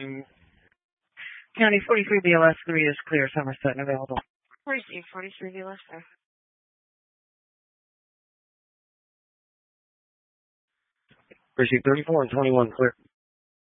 County 43 BLS 3 is clear. Somerset and available. Receive 43 BLS, sir. Receive 34 and 21 clear.